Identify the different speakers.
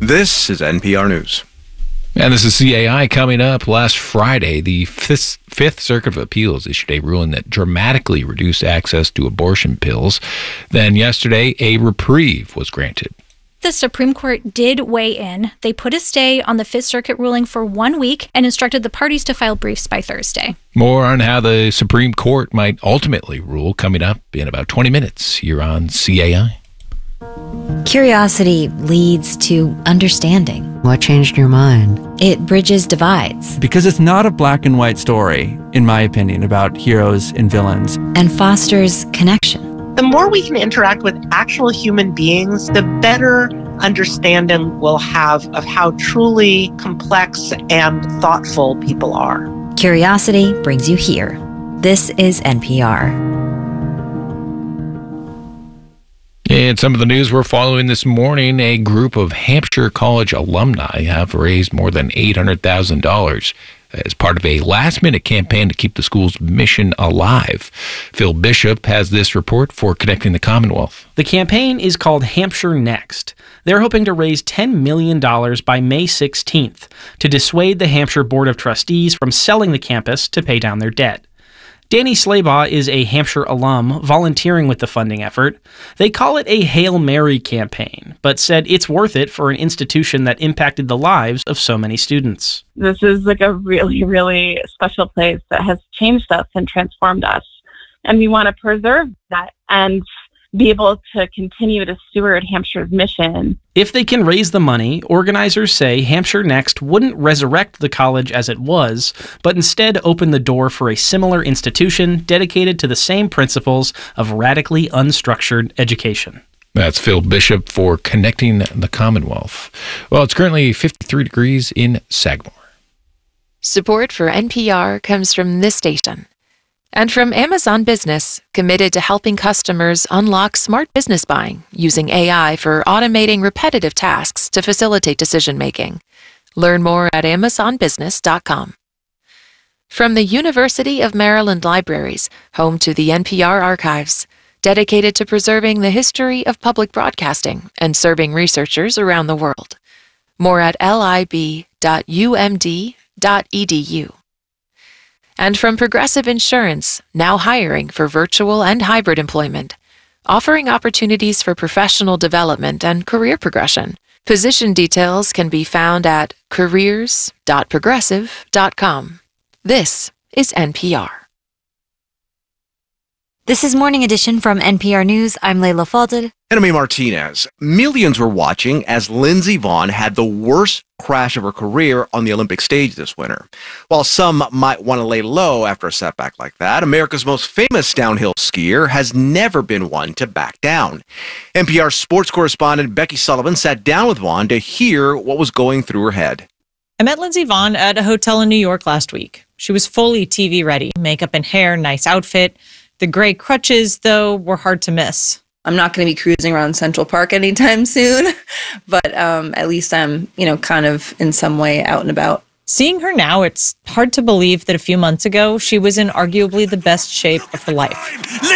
Speaker 1: This is NPR News.
Speaker 2: And this is CAI coming up. Last Friday, the Fifth Circuit of Appeals issued a ruling that dramatically reduced access to abortion pills. Then yesterday, a reprieve was granted.
Speaker 3: The Supreme Court did weigh in. They put a stay on the Fifth Circuit ruling for 1 week and instructed the parties to file briefs by Thursday.
Speaker 2: More on how the Supreme Court might ultimately rule coming up in about 20 minutes here on CAI.
Speaker 4: Curiosity leads to understanding.
Speaker 5: What changed your mind?
Speaker 4: It bridges divides.
Speaker 6: Because it's not a black and white story, in my opinion, about heroes and villains.
Speaker 4: And fosters connection.
Speaker 7: The more we can interact with actual human beings, the better understanding we'll have of how truly complex and thoughtful people are.
Speaker 4: Curiosity brings you here. This is NPR.
Speaker 2: And some of the news we're following this morning, a group of Hampshire College alumni have raised more than $800,000 as part of a last-minute campaign to keep the school's mission alive. Phil Bishop has this report for Connecting the Commonwealth.
Speaker 8: The campaign is called Hampshire Next. They're hoping to raise $10 million by May 16th to dissuade the Hampshire Board of Trustees from selling the campus to pay down their debt. Danny Slaybaugh is a Hampshire alum volunteering with the funding effort. They call it a Hail Mary campaign, but said it's worth it for an institution that impacted the lives of so many students.
Speaker 9: This is like a really, really special place that has changed us and transformed us. And we want to preserve that and be able to continue to steward Hampshire's mission.
Speaker 8: If they can raise the money, organizers say Hampshire Next wouldn't resurrect the college as it was, but instead open the door for a similar institution dedicated to the same principles of radically unstructured education.
Speaker 2: That's Phil Bishop for Connecting the Commonwealth. Well, it's currently 53 degrees in Sagamore.
Speaker 10: Support for NPR comes from this station. And from Amazon Business, committed to helping customers unlock smart business buying using AI for automating repetitive tasks to facilitate decision-making. Learn more at amazonbusiness.com. From the University of Maryland Libraries, home to the NPR Archives, dedicated to preserving the history of public broadcasting and serving researchers around the world. More at lib.umd.edu. And from Progressive Insurance, now hiring for virtual and hybrid employment, offering opportunities for professional development and career progression. Position details can be found at careers.progressive.com. This is NPR.
Speaker 4: This is Morning Edition from NPR News. I'm Layla Fadel.
Speaker 1: And I'm Martinez. Millions were watching as Lindsey Vonn had the worst crash of her career on the Olympic stage this winter. While some might want to lay low after a setback like that, America's most famous downhill skier has never been one to back down. NPR sports correspondent Becky Sullivan sat down with Vonn to hear what was going through her head.
Speaker 11: I met Lindsey Vonn at a hotel in New York last week. She was fully TV ready, makeup and hair, nice outfit. The gray crutches, though, were hard to miss.
Speaker 12: I'm not going to be cruising around Central Park anytime soon, but at least I'm, kind of in some way out and about.
Speaker 11: Seeing her now, it's hard to believe that a few months ago, she was in arguably the best shape of her life.